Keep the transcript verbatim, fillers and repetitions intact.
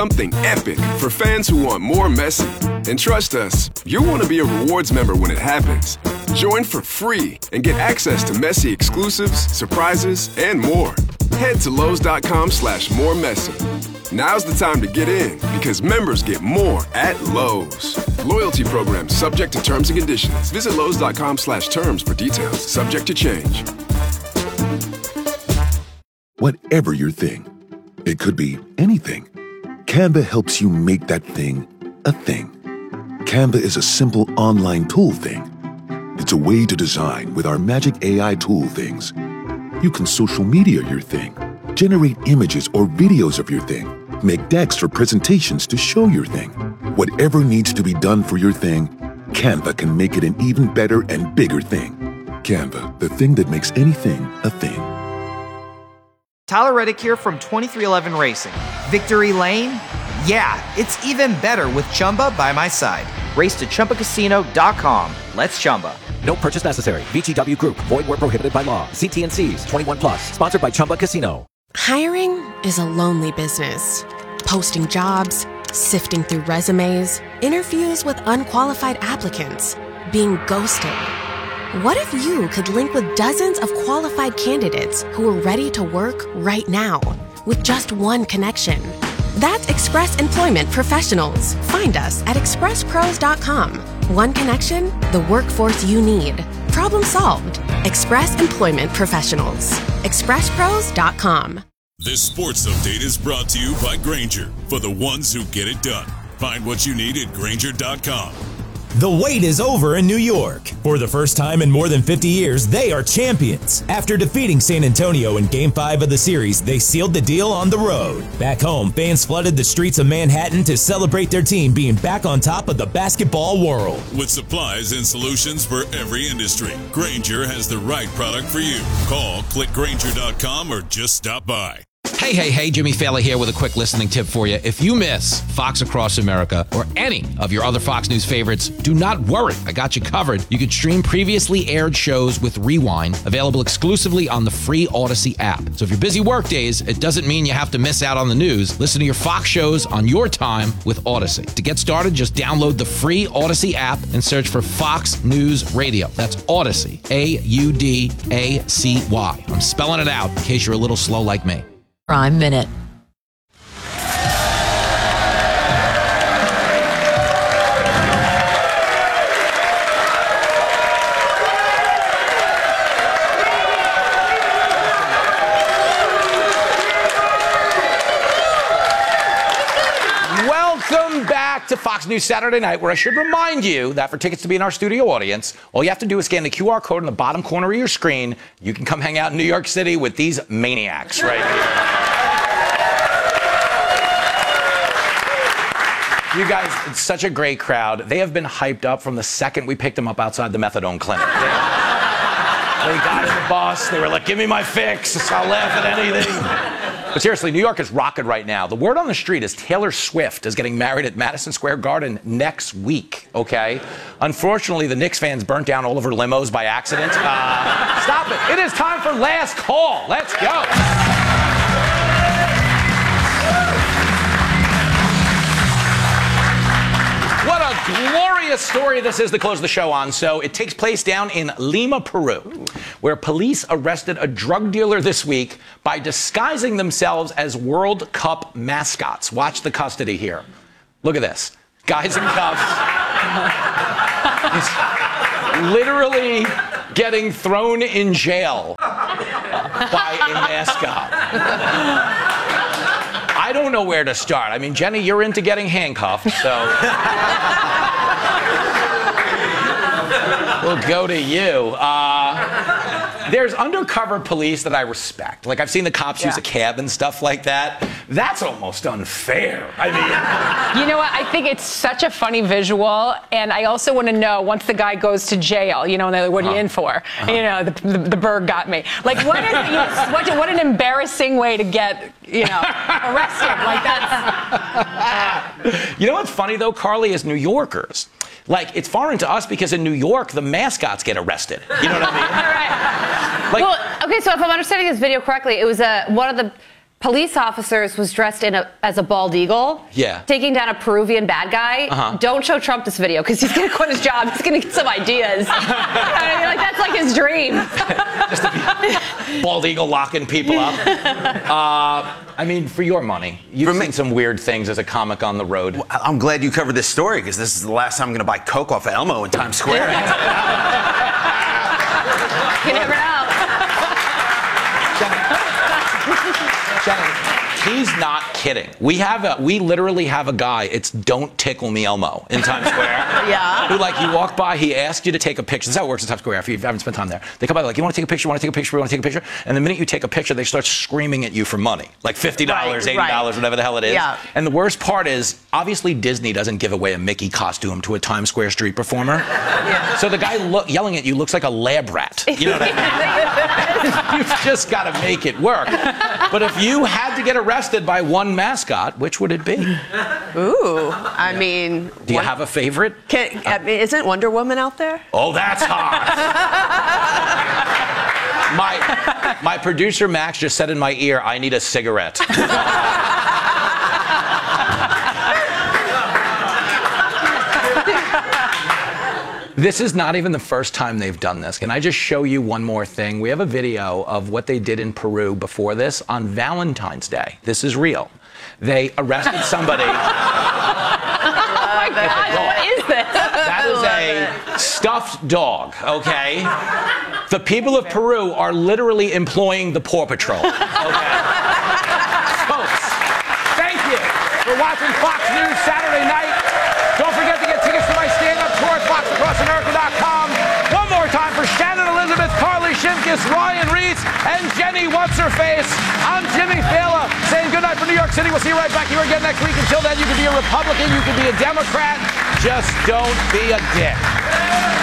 Something epic for fans who want more Messi. And trust us, you'll want to be a rewards member when it happens. Join for free and get access to Messi exclusives, surprises, and more. Head to Lowe's.com slash more Messi. Now's the time to get in because members get more at Lowe's. Loyalty program subject to terms and conditions. Visit Lowe's.com slash terms for details. Subject to change. Whatever your thing, it could be anything. Canva helps you make that thing a thing. Canva is a simple online tool thing. It's a way to design with our magic A I tool things. You can social media your thing, generate images or videos of your thing, make decks for presentations to show your thing. Whatever needs to be done for your thing, Canva can make it an even better and bigger thing. Canva, the thing that makes anything a thing. Tyler Reddick here from twenty-three eleven Racing. Victory Lane? Yeah, it's even better with Chumba by my side. Race to Chumba Casino dot com. Let's Chumba. No purchase necessary. V G W Group. Void where prohibited by law. See T and C's. twenty-one plus. Sponsored by Chumba Casino. Hiring is a lonely business. Posting jobs, sifting through resumes, interviews with unqualified applicants, being ghosted. What if you could link with dozens of qualified candidates who are ready to work right now with just one connection? That's Express Employment Professionals. Find us at express pros dot com. One connection, the workforce you need. Problem solved. Express Employment Professionals. express pros dot com. This sports update is brought to you by Grainger, for the ones who get it done. Find what you need at Grainger dot com. The wait is over in New York. For the first time in more than fifty years, they are champions. After defeating San Antonio in Game five of the series, they sealed the deal on the road. Back home, fans flooded the streets of Manhattan to celebrate their team being back on top of the basketball world. With supplies and solutions for every industry, Grainger has the right product for you. Call, click Grainger dot com, or just stop by. Hey, hey, hey, Jimmy Fallon here with a quick listening tip for you. If you miss Fox Across America or any of your other Fox News favorites, do not worry. I got you covered. You can stream previously aired shows with Rewind, available exclusively on the free Odyssey app. So if you're busy work days, it doesn't mean you have to miss out on the news. Listen to your Fox shows on your time with Odyssey. To get started, just download the free Odyssey app and search for Fox News Radio. That's Odyssey, A U D A C Y. I'm spelling it out in case you're a little slow like me. Prime Minute. Welcome back to Fox News Saturday Night, where I should remind you that for tickets to be in our studio audience, all you have to do is scan the Q R code in the bottom corner of your screen. You can come hang out in New York City with these maniacs right here. You guys, it's such a great crowd. They have been hyped up from the second we picked them up outside the methadone clinic. They, they got in the bus. They were like, give me my fix. I'll laugh at anything. But seriously, New York is rocking right now. The word on the street is Taylor Swift is getting married at Madison Square Garden next week, okay? Unfortunately, the Knicks fans burnt down all of her limos by accident. Uh, stop it. It is time for Last Call. Let's go. What a glorious story this is to close the show on. So it takes place down in Lima, Peru, where police arrested a drug dealer this week by disguising themselves as World Cup mascots. Watch the custody here. Look at this. Guys in cuffs. He's literally getting thrown in jail by a mascot. I don't know where to start. I mean, Jenny, you're into getting handcuffed, so we'll go to you. Uh, there's undercover police that I respect. Like, I've seen the cops yeah. use a cab and stuff like that. That's almost unfair. I mean... You know what? I think it's such a funny visual, and I also want to know, once the guy goes to jail, you know, and they're like, what are you uh-huh. in for? Uh-huh. You know, the, the, the bird got me. Like, what, is, you know, what, what an embarrassing way to get, you know, arrested. Like, that's... You know what's funny, though, Carly, is New Yorkers. Like, it's foreign to us because in New York, the mascots get arrested. You know what I mean? Right. Like, well, okay, so if I'm understanding this video correctly, it was a, one of the police officers was dressed in a, as a bald eagle. Yeah. Taking down a Peruvian bad guy. Uh-huh. Don't show Trump this video because he's going to quit his job. He's going to get some ideas. You know what I mean? Like, that's like his dream. Just to be bald eagle locking people up. Uh, I mean, for your money, you've seen some weird things as a comic on the road. Well, I'm glad you covered this story because this is the last time I'm going to buy Coke off of Elmo in Times Square. You never know. Jenny, he's not kidding. We have a, we literally have a guy, it's Don't Tickle Me Elmo in Times Square. Yeah. Who, like, you walk by, he asks you to take a picture. This is how it works in Times Square if you haven't spent time there. They come by, like, you want to take a picture, you want to take a picture, you want to take a picture? And the minute you take a picture, they start screaming at you for money. Like fifty dollars, Right, eighty dollars, right. whatever the hell it is. Yeah. And the worst part is, obviously Disney doesn't give away a Mickey costume to a Times Square street performer. Yeah. So the guy look, yelling at you looks like a lab rat. You know what I mean? You've just got to make it work. But if you had to get arrested by one mascot, which would it be? Ooh, I mean... Do you have a favorite? Can, I mean, isn't Wonder Woman out there? Oh, that's hot. my, my producer, Max, just said in my ear, I need a cigarette. This is not even the first time they've done this. Can I just show you one more thing? We have a video of what they did in Peru before this on Valentine's Day. This is real. They arrested somebody. Oh my God, what is this? That is a stuffed dog, okay? The people of Peru are literally employing the Paw Patrol, okay? Folks, thank you for watching Fox News Saturday night. Don't forget to get tickets to my stand-up tour at fox across america dot com. One more time for Shannon Elizabeth, Carly Shimkus, Ryan Reitz, and Jenny What's-Her-Face. I'm Jimmy Fallon saying good night from New York City. We'll see you right back here again next week. Until then, you can be a Republican, you can be a Democrat. Just don't be a dick.